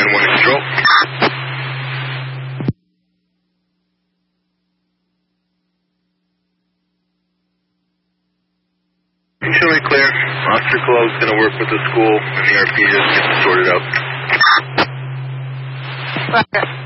911 control. Usually clear. Officer Colo's going to work with the school and the RP just get sorted out. Roger.